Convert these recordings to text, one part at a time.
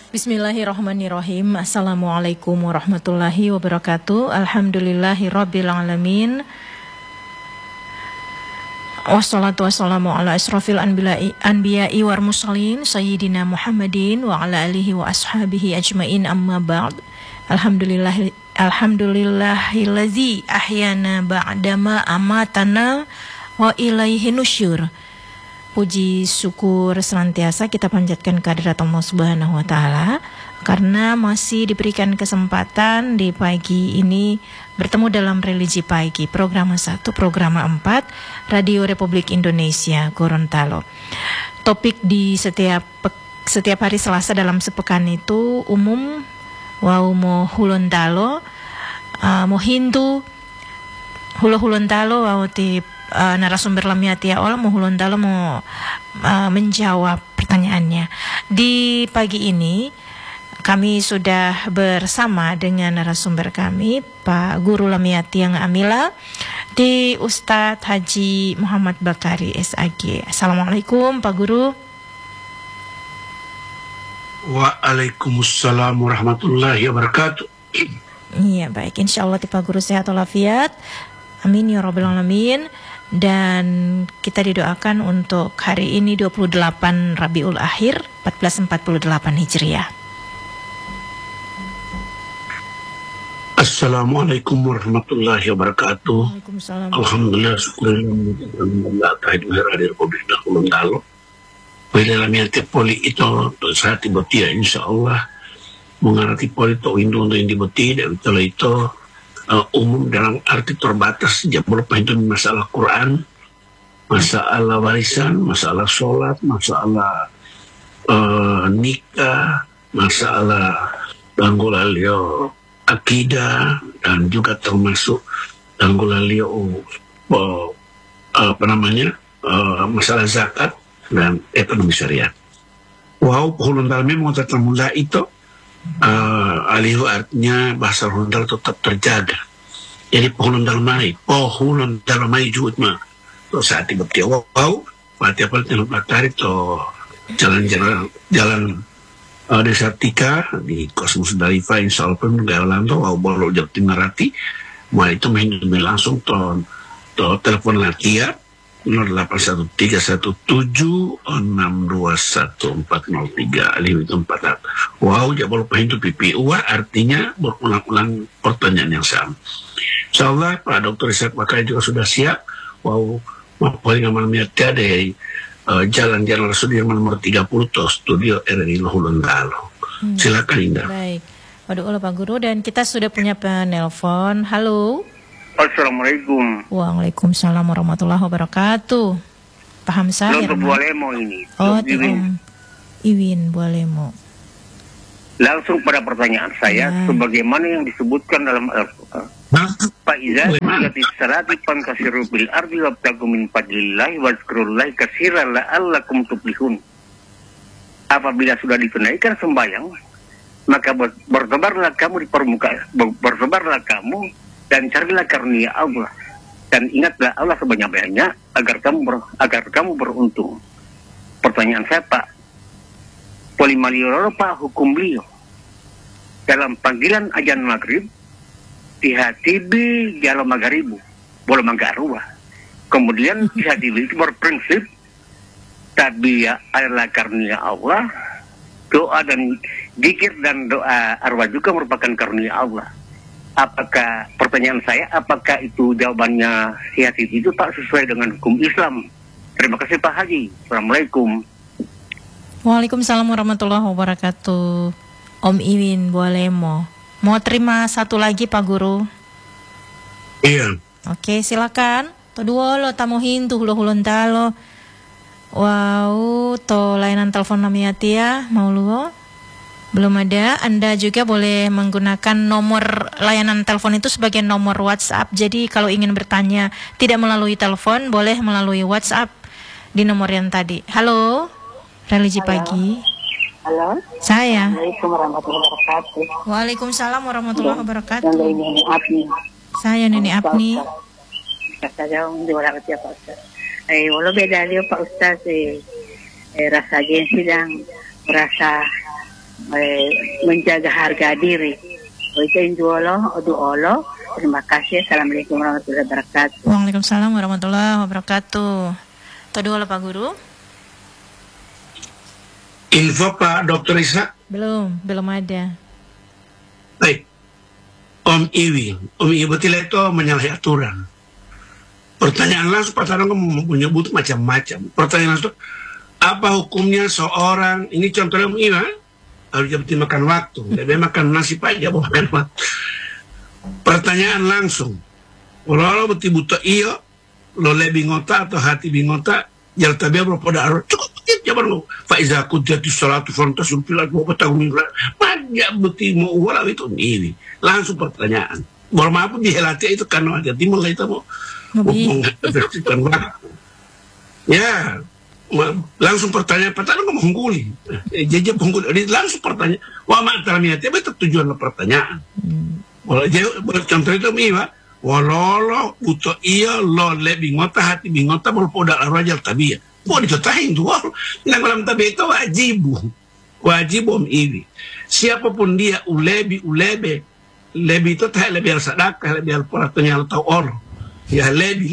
Bismillahirrahmanirrahim. Assalamualaikum warahmatullahi wabarakatuh. Alhamdulillahirabbil alamin. Wassalatu wassalamu ala asrofil anbiya'i wal mursalin sayyidina Muhammadin wa ala alihi wa ashabihi ajmain, amma ba'd. Alhamdulillahillazi ahyana ba'dama amatana wa ilaihi nusyur. Puji syukur senantiasa kita panjatkan kehadirat Allah Subhanahu wa taala karena masih diberikan kesempatan di pagi ini bertemu dalam Religi Pagi, program 1, program 4 Radio Republik Indonesia Gorontalo. Topik di setiap hari Selasa dalam sepekan itu umum, wau mo hulontalo, mo hindu hulo-hulontalo wau ti narasumber lamiatia ola mau hulontalo mau menjawab pertanyaannya. Di pagi ini kami sudah bersama dengan narasumber kami, Pak Guru Lamiati yang Amila, di Ustadz Haji Muhammad Bakari SAG. Assalamualaikum Pak Guru. Waalaikumsalam warahmatullahi wabarakatuh. Iya baik, insya Allah Pak Guru sehat walafiat. Amin ya rabbal alamin. Dan kita didoakan untuk hari ini 28 Rabiul Akhir 1448 Hijriah. Assalamualaikum warahmatullahi wabarakatuh. Alhamdulillah, syukurillah kehadiran di Republik Gorontalo. Bila lamiati poli itu saat dibotia insyaallah mengarati poli to Indo untuk yang dibotia dan itu umum dalam arti terbatas, sejak berupa itu masalah Quran, masalah warisan, masalah sholat, masalah nikah, masalah tanggulalio akidah, dan juga termasuk tanggulalio masalah zakat dan ekonomi syariat. Wow, pohon dalmi mengucapkan mula itu alihu artinya bahasa Hontal tetap terjaga. Jadi pohon dalmai juga to saat tiba-tiba wow mati apa yang matahari to jalan desa Tika di Kosmos Darifa insyaallah pun gawalan to wow bolo jati narati mau itu main langsung to telepon latia 081317621403 alihu itu 4. Wow, jabal pahintu PPU artinya berulang-ulang pertanyaan yang sama. Insyaallah Pak Dr. Ishak Bakari juga sudah siap. Wow, paling amal miatnya dari Jalan-Jalan Sudirman nomor 30 to studio RRI Gorontalo. Silakan Indah. Baik. Waduh Pak Guru, dan kita sudah punya penelpon. Halo. Assalamualaikum. Waalaikumsalam warahmatullahi wabarakatuh. Paham saya. Untuk Bualemo ini. Oh, Iwin Bualemo. Langsung pada pertanyaan saya, sebagaimana yang disebutkan dalam Al-Quran. Fa iza qulati salati fankasiru bil ardi wabtagu min fadlillahi wazkurullahi katsiran la'allakum tuflihun. Apabila sudah ditunaikan sembahyang, maka bertebarlah kamu di permukaan, bertebarlah kamu dan carilah karunia Allah, dan ingatlah Allah sebanyak-banyaknya agar kamu beruntung. Pertanyaan saya Pak, polimalioro Pak hukum beliau dalam panggilan ajan maghrib di hatibi jalo magharibu boleh manggarua. Kemudian di hatibi itu berprinsip tabiya adalah karunia Allah, doa dan zikir dan doa arwah juga merupakan karunia Allah. Apakah pertanyaan saya, apakah itu jawabannya sihat itu Pak sesuai dengan hukum Islam? Terima kasih Pak Haji. Assalamualaikum. Waalaikumsalam warahmatullahi wabarakatuh. Om Iwin Bualemo. Mau terima satu lagi Pak Guru? Iya. Oke, silakan. Kedua lo tamu hintu hulo-hulontalo. Wow, to layanan telepon namiati ya, mau luo? Belum ada. Anda juga boleh menggunakan nomor layanan telepon itu sebagai nomor WhatsApp. Jadi kalau ingin bertanya tidak melalui telepon, boleh melalui WhatsApp di nomor yang tadi. Halo, Religi Pagi. Halo. Saya. Assalamualaikum warahmatullahi wabarakatuh. Waalaikumsalam warahmatullahi wabarakatuh. Yang ini Apni. Saya Nenek Apni. Saya orang Pak Ustaz. Walau beda dia Pak Ustaz. Rasa gengsi dan merasa menjaga harga diri. Terima kasih. Assalamualaikum warahmatullahi wabarakatuh. Waalaikumsalam warahmatullahi wabarakatuh. Tadi Pak Guru. Info Pak Dr. Isa? Belum ada. Baik. Om Iwi itu menyalahi aturan. Pertanyaan langsung Pak Tarong menyebut macam-macam. Pertanyaan langsung, apa hukumnya seorang, ini contohnya Om Iwi, harus berarti makan waktu, lebih makan nasi aja, mau makan waktu. Pertanyaan langsung, kalau betul butuh iyo, lo lebih ngota atau hati bingota, jal tabia berpoda arus, cukup jaman lo. Faiza aku jadi salatu fantas umpilah mau bertanggung jawab, banyak betul mau ulah itu ini. Langsung pertanyaan, mohon maaf dihelati itu karena ada timur lah itu mau mengefektifkan waktu. Ya, langsung pertanyaan, pertanyaan ngomong mengguli, jajah mengguli, langsung pertanyaan, wah mak terminati, itu tujuan pertanyaan. Contoh itu miwa, walau butuh iya lo lebih ngota hati bingota berpodak rajal tabia. Mau dicotahin tuh, yang dalam tabia itu wajib Om Iwi. Siapapun dia ulebe itu tak lebih al sadakah lebih al peratunya atau or. Ya lebih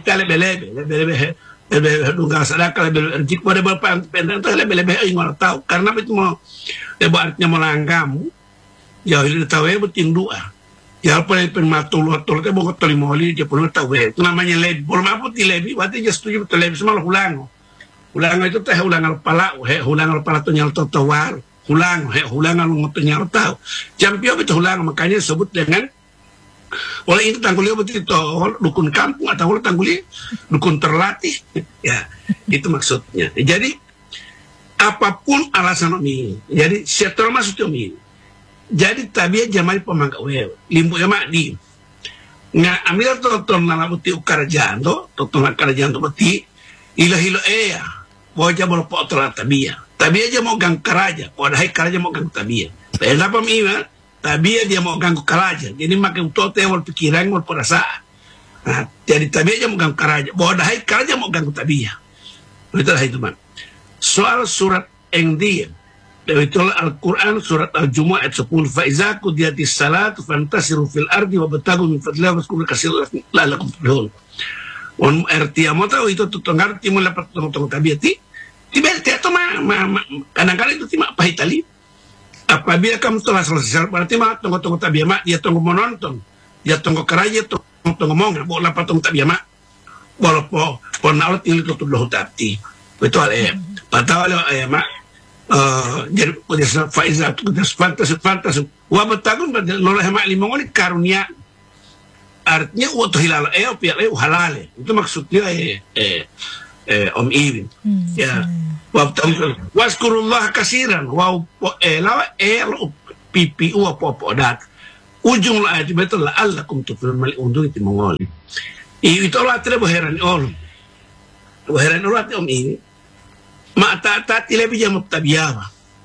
dunggal sadakah lebih rezeki pada bapak pendek itu lebih ingin tahu karena itu mau artinya melanggamu. Ya itu tahu ya beting dua. Ya apa yang penmatul itu mau ketelimoli dia pun tahu itu namanya lebih. Boleh apa ti lebih? Berarti dia setuju betul lebih semua ulang itu teh ulangan pala, ulangan pala tu nyal tawar, ulangan ngotot nyal tahu. Jampion itu ulang makanya sebut dengan oleh itu tanggulnya betul itu dukun kampung atau tanggulnya dukun terlatih. Ya itu maksudnya. Jadi apapun alasan ini, jadi setelah masuk ini. Jadi tabiat jamai pemangka wew limbu emak di nga ambil toton nana buti ukar janto toton ukar janto buti ilo wajah berpot telah tabiat aja mau ganggu karaja wadahai karaja mau ganggu tabiat beda pemima tabiat dia mau ganggu karaja jadi makin tote wal pikiran wal perasaan nah jadi tabiat aja mau ganggu karaja wadahai karaja mau ganggu tabiat itulah itu man soal surat yang dia itu Al-Quran surat Al-Jumu'ah ayat 10 fa'iza qudiyatis salatu fantasiru fil ardi wa batagu min fadliha waskuru kasir la'alakum tuflihun on arti amo tahu itu tutunggar timul dapat tong tabiati tiba-tiba itu kadang-kadang itu timak pahitali apabila kamu telah selesai berarti mah tunggu tabiama dia tunggu menonton dia tunggu keraja tunggu ngomong bo lapat tunggu tabiama boleh po naut ini tutup lahu tapti itu ale patah ale mak jadi faiza fantas wa batagun lolah mak limong ini karunia artinya waktu hilal pihak halal itu maksudnya Om Iwi ya waskurullah kasiran wa lawa pipi wa popodat ujung la ayat betul la allakum tuflihun mali undung itu mongoli itu Allah tidak berheran Allah Om Iwi mak taat lebih jam tabiyawa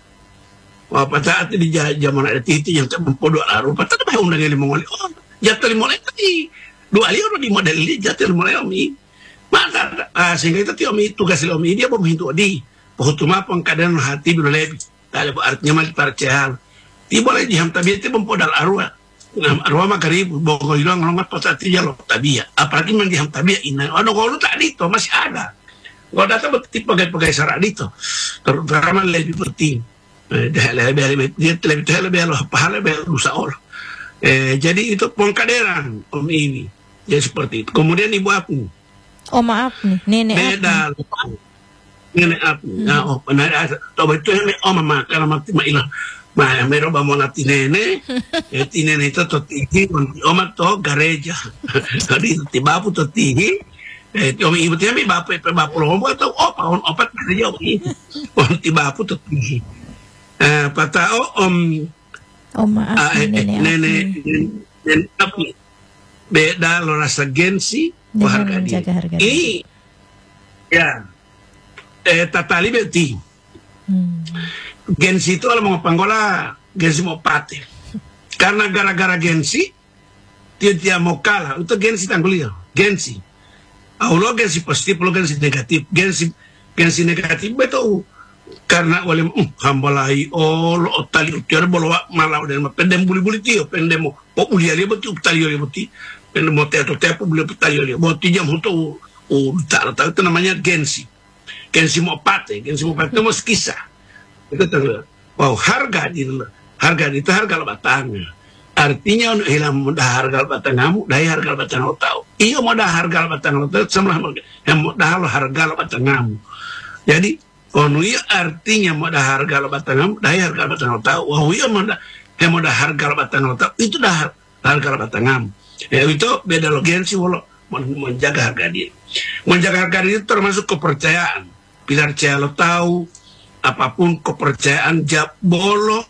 wa taat di zaman ada titi yang tak mempodo aru patah bah undang yang mongoli jatuh mulai tadi 2 kali udah di model ini jatuh mulai Om Iwi maka sehingga itu Om Iwi tugas Om Iwi dia menghintu di pohutuma pengkadean hati bila lebih tak ada artinya mal percaya ti boleh diham tabiat itu mempodal arwah arwah makarib bogor hilang ngomong potati jalo tabiat apalagi man diham tabiat ini kalau tadi itu masih ada kalau datang betul pakai syarat itu terutama lebih penting dia lebih pahala lebih rusak Allah jadi itu pengkaderan Om Iwi jadi seperti itu kemudian ibu aku maaf nih nenek beda nenek aku coba itu nenek mama karena mati mailah mero bamo nati nenek ti nenek itu totihi oma to gareja jadi tibapu totihi Om Iwi tiap bapak lomba atau opat gareja Om tibapu totihi patah maaf nenek aku beda lo rasa gengsi harga diri ya tatali beti gengsi itu kalau mau panggola gengsi mau pate karena gara-gara gengsi dia mau kalah itu gengsi tanggulia gengsi lo gengsi positif lo gengsi negatif gengsi negatif itu karena wali hambalai lo otali utiar bolo malau dan pendem buli tio pendem po buli ali boti utali ali boti pendem mote atau tepu buli utali ali boti jam untuk tahu itu namanya gensi mau pate itu mau skisa itu tahu. Wow, harga itu harga batangnya. Artinya hilang mudah harga batangamu, daya harga batangamu tahu. Iyo mudah harga batangamu tahu, sama yang mudah harga batangamu. Jadi, kalau iya artinya mudah harga batangamu, daya harga batangamu tahu. Wow, iya mudah harga batangamu tahu. Itu dah harga batangamu. Ya itu beda logensi walau menjaga harga diri. Menjaga harga diri termasuk kepercayaan. Pilar percaya lo tahu, apapun kepercayaan jabolo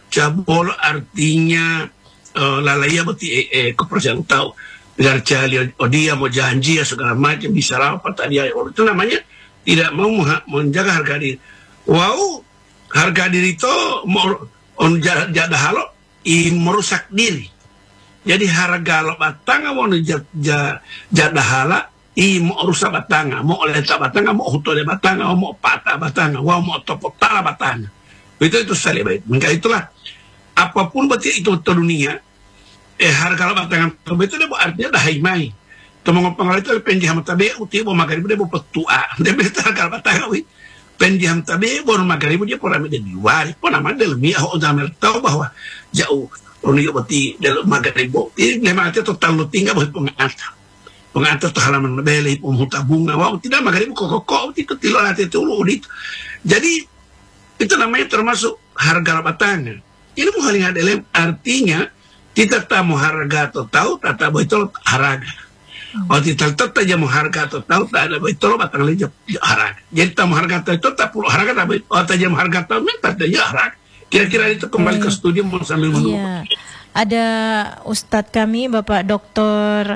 artinya lalaya berarti kepercayaan tahu biar cari dia mau janji segala macam bisa rapat tadi itu namanya tidak mau menjaga harga diri. Wow, harga diri itu mau jadah halo merusak diri. Jadi harga lo batanga mau jadah hala mau rusak batanga, mau letak batanga, mau hutole batanga, mau patah batanga, mau topotala batanga. Itu sekali baik. Maka itulah apapun berarti itu dunia. Harga batanga itu dia artinya dah haimai. Tomong pengal itu penjam tabe uti bo magaribu dia bo petua. Dia beta harga batanga wi. Penjam tabe bo magaribu dia pora mede diwari. Po nama del mi ho jamel tahu bahwa jauh dunia berarti del magaribu. Ini memang itu total tinggal buat pengantar tuh halaman beli pemuta bunga. Wow, tidak magaribu kok itu tilo hati itu udit. Jadi itu namanya termasuk harga batanga. Ini bukan ada artinya kita tamu harga atau tahu tata itu harga. Oh kita tetap aja mau harga atau tahu tak ada itu batang lejap harga. Jadi tamu harga atau itu tak perlu harga tapi oh aja mau harga atau minta aja harga. Kira-kira itu kembali ke studi mau sambil menunggu. Iya. Ada Ustadz kami Bapak Dr.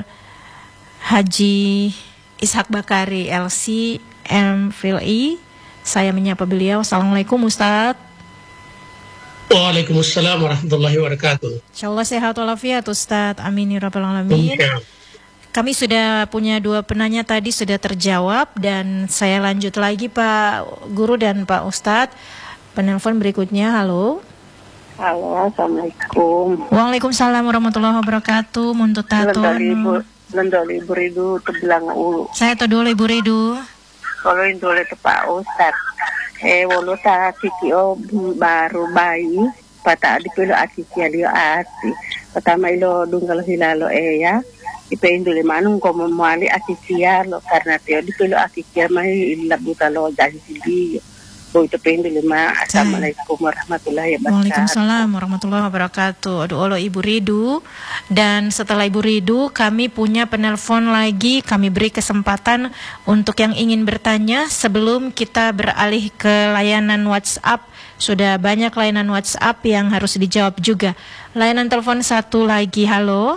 Haji Ishak Bakari LC MPhilI. Saya menyapa beliau. Assalamualaikum Ustadz. Waalaikumsalam warahmatullahi wabarakatuh. Insyaallah sehat walafiat Ustadz. Amin ya rabbal alamin. Kami sudah punya 2 penanya tadi sudah terjawab dan saya lanjut lagi Pak Guru dan Pak Ustadz. Penelpon berikutnya. Halo. Halo, assalamualaikum. Waalaikumsalam warahmatullahi wabarakatuh. Muntut tato. Lendoli buridu tebelang ulu. Saya to dole Ibu Redu. Kalau indole te Pak Ustad. Wolo ta kiki baru bayi. Pata dipelo akiki alio ati. Pertama ilo dunggal hilalo ya. Ipe indole manung ko memali akiki lo karena teo dipelo akiki mai illa butalo jadi sidi. Itu pendele ma. Assalamualaikum warahmatullahi wabarakatuh. Waalaikumsalam warahmatullahi wabarakatuh. Aduh Allah Ibu Ridu. Dan setelah Ibu Ridu kami punya penelpon lagi. Kami beri kesempatan untuk yang ingin bertanya sebelum kita beralih ke layanan WhatsApp. Sudah banyak layanan WhatsApp yang harus dijawab juga. Layanan telepon satu lagi. Halo.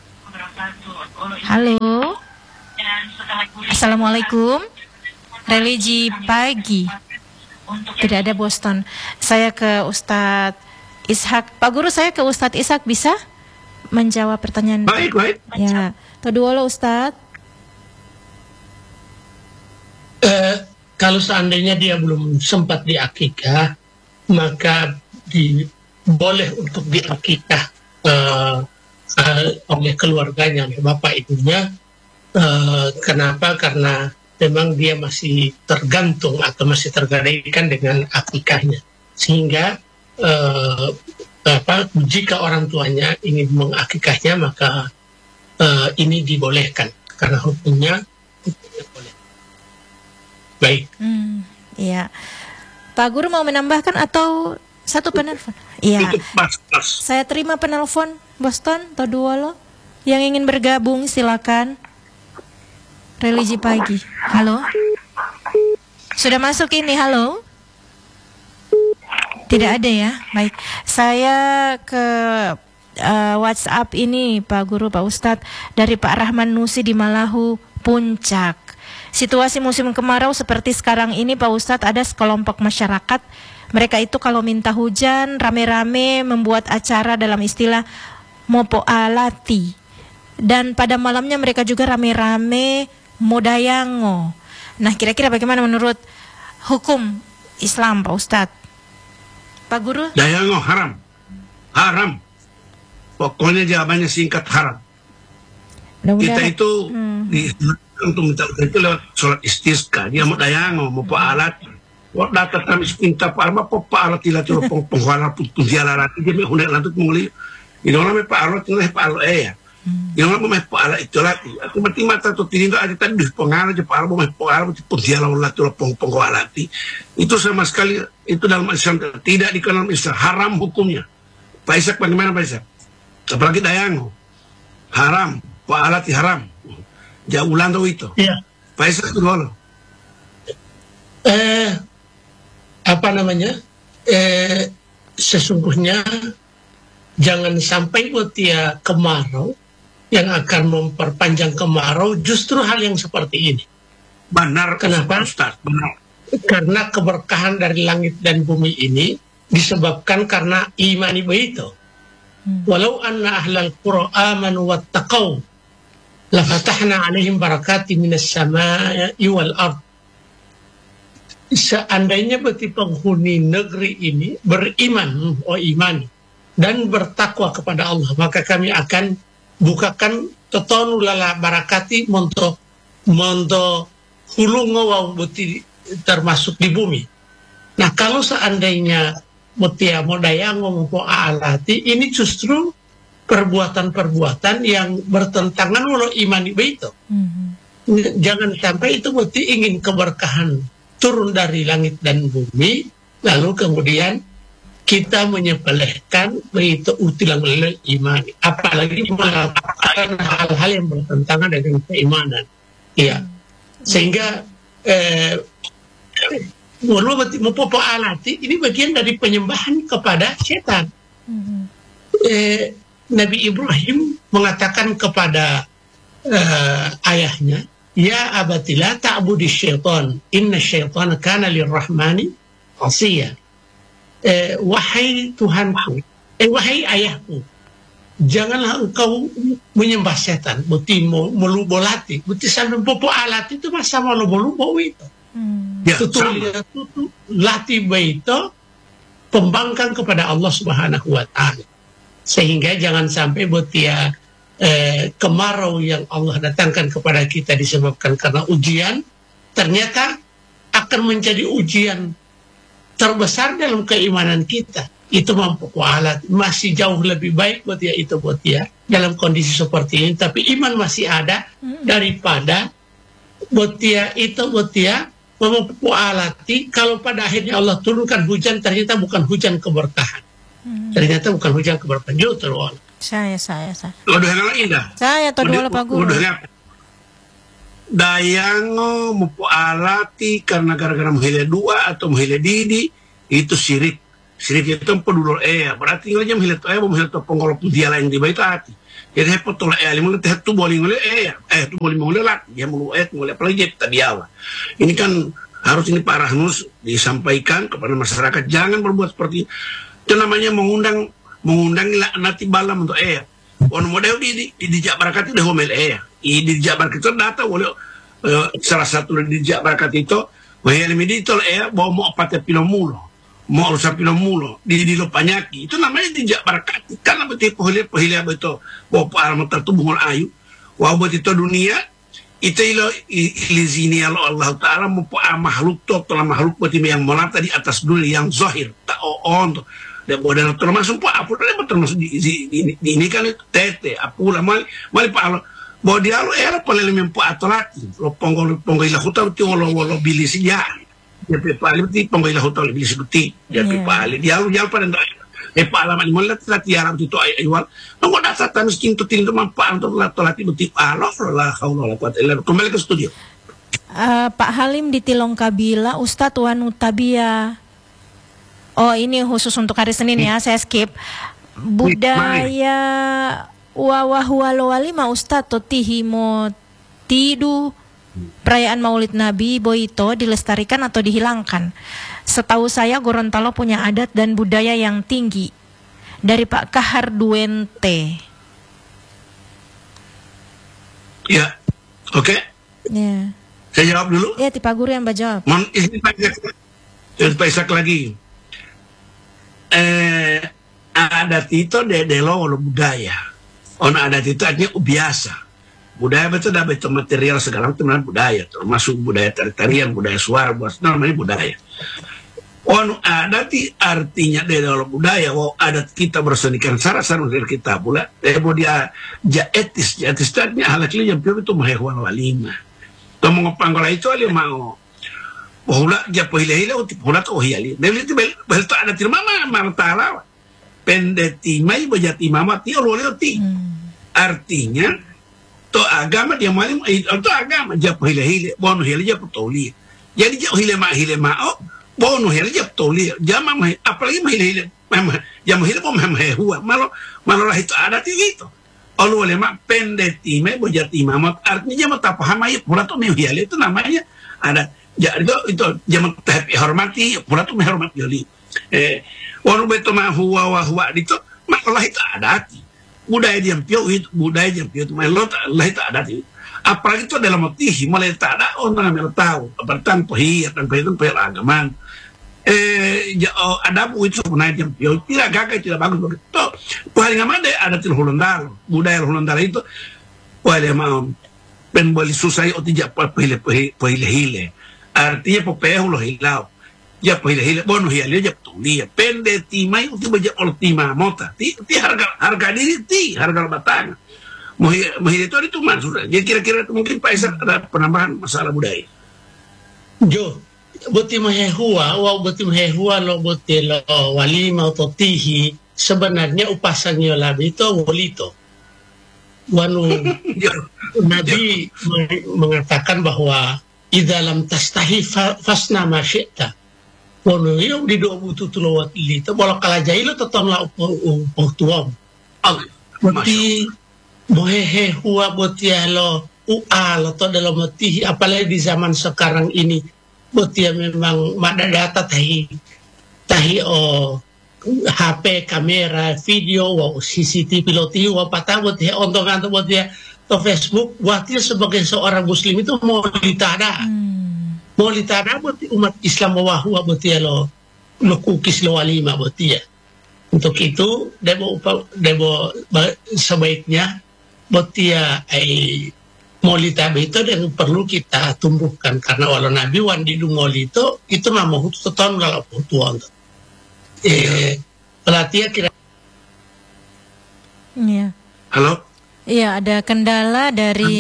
Halo. Assalamualaikum. Religi pagi. Tidak ada Boston. Saya ke Ustadz Ishak. Pak Guru, saya ke Ustadz Ishak bisa menjawab pertanyaan? Baik. Ya, kedua lo Ustadz. Kalau seandainya dia belum sempat diakikah, maka boleh untuk diakikah oleh keluarganya, oleh bapak ibunya. Kenapa? Karena memang dia masih tergantung atau masih tergadaikan dengan akikahnya, sehingga jika orang tuanya ingin mengakikahnya maka ini dibolehkan karena hukumnya boleh. Baik. Iya. Pak Guru mau menambahkan atau satu penelpon? Iya. Saya terima penelpon Boston atau dua lo yang ingin bergabung silakan. Religi pagi. Halo. Sudah masuk ini, halo. Tidak ada ya. Baik. Saya ke WhatsApp ini Pak Guru, Pak Ustadz dari Pak Rahman Nusi di Malahu, Puncak. Situasi musim kemarau seperti sekarang ini Pak Ustadz, ada sekelompok masyarakat. Mereka itu kalau minta hujan rame-rame membuat acara dalam istilah mopo alati. Dan pada malamnya mereka juga rame-rame modayango. Nah, kira-kira bagaimana menurut hukum Islam Pak Ustadz. Pak Guru? Dayango haram. Haram. Pokoknya jawabannya singkat haram. Kita itu untuk minta itu lewat sholat istisqa. Dia mau dayango, mau alat. Wak data kami pinta Pak Arba, Pak alat tidak tuh penghuala putun jalan dia mau hendak lanjut menguli. Ini orang Pak alat itu Pak alat ya. Ini orang mau Pak alat itu lagi. Aku berarti mata tuh tidak ada tadi pengaruh Pak Arba mau Pak alat putun jalan lanjut penghuala itu sama sekali itu dalam Islam tidak dikenal Islam, haram hukumnya. Pak Ishak bagaimana Pak Ishak? Apalagi dayango haram, Pak alat haram. Jauh tuh itu. Iya. Pak Ishak itu dulu. Apa namanya? Sesungguhnya jangan sampai buat dia kemarau yang akan memperpanjang kemarau justru hal yang seperti ini. Benar. Kenapa? Ustaz, benar. Karena keberkahan dari langit dan bumi ini disebabkan karena iman itu. Walau anna ahlal qura amanu wattaqau la fatahna alaihim barakati minas samai wal ard. Seandainya berarti penghuni negeri ini beriman, dan bertakwa kepada Allah, maka kami akan bukakan tetonu lala barakati monto hulung ngawau buti termasuk di bumi. Nah kalau seandainya mutia modayang ngomong alati, ini justru perbuatan-perbuatan yang bertentangan walau iman itu. Jangan sampai itu berarti ingin keberkahan turun dari langit dan bumi, lalu kemudian kita menyepelekan begitu utilang oleh iman, apalagi melakukan hal-hal yang bertentangan dengan keimanan. Ya, sehingga mempopo alati ini bagian dari penyembahan kepada setan. Nabi Ibrahim mengatakan kepada ayahnya, ya abatilah ta'budi syaitan, inna syaitana kana lirrahmani asiya. Wahai Tuhanku, wahai ayahku, janganlah engkau menyembah setan, buti melubolati, buti sampai popo alat itu masa mau lubo itu. Tutu lati itu pembangkang kepada Allah Subhanahu wa Ta'ala. Sehingga jangan sampai buti kemarau yang Allah datangkan kepada kita disebabkan karena ujian, ternyata akan menjadi ujian terbesar dalam keimanan kita. Itu mampu alat masih jauh lebih baik buat dia dalam kondisi seperti ini, tapi iman masih ada daripada buat dia mampu alati kalau pada akhirnya Allah turunkan hujan ternyata bukan hujan keberkahan. Ternyata bukan hujan keberkahan justru. Saya. Waduh indah. Saya atau dua Pak Guru. Dayango mupu alati karena gara-gara menghile dua atau menghile didi itu sirik. Sirik itu pedulur berarti aja menghile to penggolop dia lain di bait hati. Jadi hepotol limun teh tu boleh ngole tu boleh ngole lak dia mulu ngole apalagi tadi awal. Ini kan harus ini Pak Rahnus disampaikan kepada masyarakat jangan berbuat seperti itu, namanya mengundang nanti balam untuk on model di Jawa Barat itu udah homel di Jawa Barat itu data boleh salah satu di Jawa Barat itu bahaya limit itu bawa mau apa pilomulo mau rusak pilomulo di lopanyaki itu namanya di Jawa Barat karena betul pohile betul bawa alamat tertubuh ayu wah betul dunia itu ilizini Allah Ta'ala makhluk telah makhluk betul yang melata di atas dunia yang zahir tak on dan modal termasuk Pak Apul termasuk di ini kan itu tete Apul mali Pak Allah bahwa dia lo era paling mempu atolati lo ponggol ilah hutan ti wolo bilis ya dia paling ti ponggol ilah hutan bilis beti dia paling dia lo pada Pak alaman mulai latihan itu ayual nggak dasar miskin tu tinggal mampu untuk atolati beti Allah lah kaulah kuat kembali ke studio. Pak Halim di Tilong Kabila Ustadz Wanu Tabia. Oh ini khusus untuk hari Senin ya, saya skip. Budaya wawahwalowalima Ustadz Totihimo Tidu perayaan Maulid Nabi Boito dilestarikan atau dihilangkan. Setahu saya Gorontalo punya adat dan budaya yang tinggi. Dari Pak Kahar Duente. Ya, oke. Ya. Saya jawab dulu. Ya, Pak Guru yang jawab. Paisak lagi. Adat itu delo budaya. Adat itu artinya biasa. Budaya betul material segala macam budaya, termasuk budaya tarian, budaya suara, namanya budaya. Adat artinya delo budaya. Adat kita bersenikan sarasar dari kita pula. Dia etis itu artinya halaknya yang itu mahewan walima. Tomong panggola itu ali mau. Hula japo hila utip hula to hiali. Debeli itu bel to adat mama martala. Pendeti mai bejati mama ti ololeti. Artinya to agama dia malim to agama japo hila bono hila japo toli. Jadi japo hila ma bono hila japo toli. Jama apalagi ma hila mama jama hila po mama hua. Malo lah itu adat itu. Olu lema pendeti mai bejati mama artinya jama tapahama ya pula to hila itu namanya ada. Ya itu jaman hormati pula tuh menghormati oli. Walau betul mahua itu malah itu adat. Budaya yang piau itu malah itu adat itu. Apalagi itu dalam motif mulai tak ada orang yang tahu. Bertan pohir itu agama. Ada itu sebenarnya yang piau tidak gagal tidak bagus begitu. Paling aman ada til Hollandar. Budaya Hollandar itu paling mau penbeli susah itu tidak pahile. Artinya popea ulo hilau. Ya pahile bono hiale ya tulia. Pende timai uti baja ultima mota. Ti harga diri harga batang. Mohile itu maksudnya. Jadi kira-kira mungkin Pak Ishak ada penambahan masalah budaya. Jo, boti mahehua lo boti lo walima atau tihi sebenarnya upasannya labi itu wolito. Nabi mengatakan bahwa idalam tastahi fasna masyita. Wono yung di do butu tulawat lita bola kala jailo toton la tuam. Boti mohehe huwa boti lo ual atau dalam mati apalagi di zaman sekarang ini boti memang madadata tahi HP kamera video CCTV loti patah boti ontongan boti ke Facebook, buat dia sebagai seorang muslim itu mau ditada buat umat Islam wahu buat dia lo kukis lo walima buat dia. Untuk itu demo sebaiknya buat dia molitabe itu dan perlu kita tumbuhkan karena walau Nabi wandi du molito itu mah mau tahun kalau tuan. Pelatih kira. Iya. Halo. Iya, ada kendala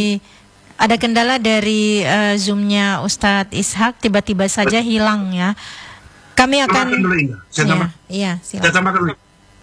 dari Zoom-nya Ustadz Ishak tiba-tiba saja hilang ya. Kami akan silakan. Saya tambahkan dulu.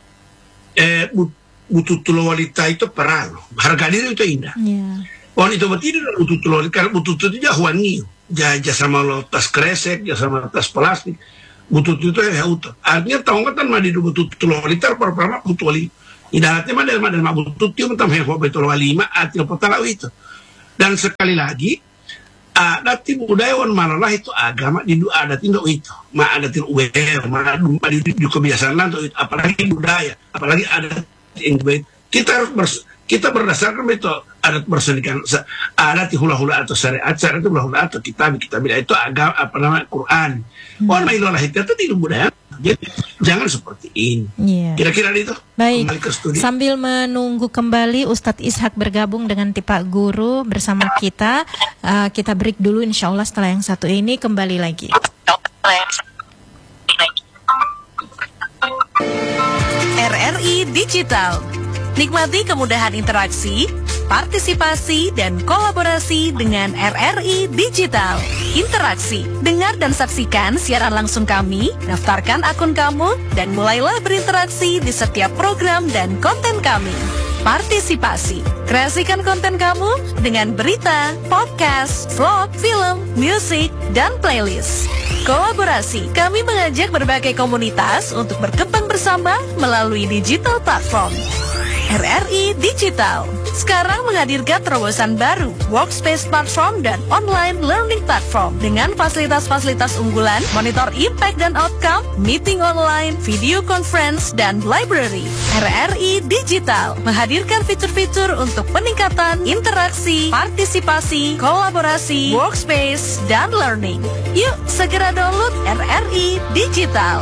Bututul wanita itu perang. Harga diri itu indah. Iya. Wanita itu tidak bututul wanita karena bututul itu jahuani. Sama lo tas kresek, sama tas plastik. Bututul itu ya utuh. Artinya tahu kan mah di bututul wanita pertama bututul wanita. Idaratnya mana butut itu tentang hewa betul walima artinya petalaw itu. Dan sekali lagi adat budaya malah itu agama di adat itu adat di kebiasaan itu apalagi budaya apalagi adat kita harus kita berdasarkan itu adat bersenikan adat hula-hula atau syariat itu hula-hula atau kitab itu agama Quran. Ilah itu tidak budaya. Jadi jangan seperti ini. Kira-kira itu. Baik. Sambil menunggu kembali Ustadz Ishak bergabung dengan Pak Guru bersama kita, kita break dulu. Insya Allah setelah yang satu ini kembali lagi. RRI Digital. Nikmati kemudahan interaksi, partisipasi, dan kolaborasi dengan RRI Digital. Interaksi, dengar dan saksikan siaran langsung kami, daftarkan akun kamu, dan mulailah berinteraksi di setiap program dan konten kami. Partisipasi, kreasikan konten kamu dengan berita, podcast, vlog, film, musik, dan playlist. Kolaborasi, kami mengajak berbagai komunitas untuk berkembang bersama melalui digital platform. RRI Digital sekarang menghadirkan terobosan baru, Workspace Platform dan Online Learning Platform dengan fasilitas-fasilitas unggulan, monitor impact dan outcome, meeting online, video conference, dan library. RRI Digital menghadirkan fitur-fitur untuk peningkatan interaksi, partisipasi, kolaborasi, workspace, dan learning. Yuk segera download RRI Digital.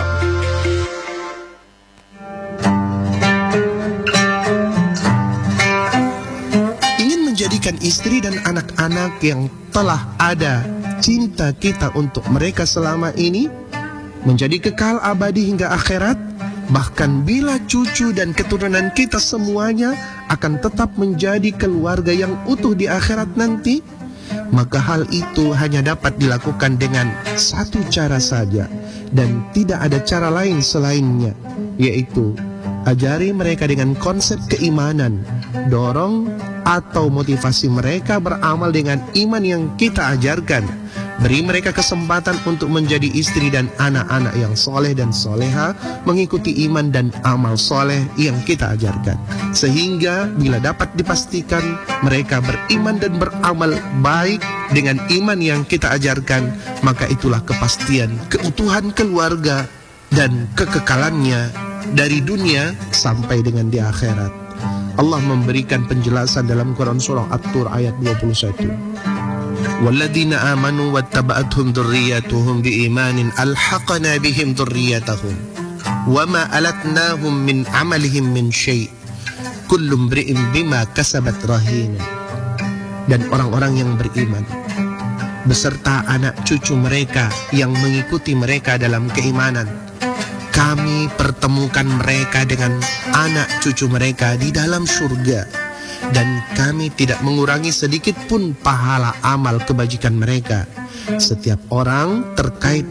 Menjadikan istri dan anak-anak yang telah ada cinta kita untuk mereka selama ini menjadi kekal abadi hingga akhirat, bahkan bila cucu dan keturunan kita semuanya akan tetap menjadi keluarga yang utuh di akhirat nanti, maka hal itu hanya dapat dilakukan dengan satu cara saja dan tidak ada cara lain selainnya, yaitu ajari mereka dengan konsep keimanan, dorong atau motivasi mereka beramal dengan iman yang kita ajarkan. Beri mereka kesempatan untuk menjadi istri dan anak-anak yang soleh dan soleha, mengikuti iman dan amal soleh yang kita ajarkan. Sehingga bila dapat dipastikan mereka beriman dan beramal baik dengan iman yang kita ajarkan, maka itulah kepastian keutuhan keluarga dan kekekalannya dari dunia sampai dengan di akhirat. Allah memberikan penjelasan dalam Quran surah At-Tur ayat 21. Walladzina amanu wattaba'athum dzurriyyatuhum biimanin alhaqna bihim dzurriyyatahum wama alatnahum min amalihim min syai' kullu imri'in bima kasabat rahin. Dan orang-orang yang beriman beserta anak cucu mereka yang mengikuti mereka dalam keimanan, kami pertemukan mereka dengan anak cucu mereka di dalam surga, dan kami tidak mengurangi sedikit pun pahala amal kebajikan mereka. Setiap orang terkait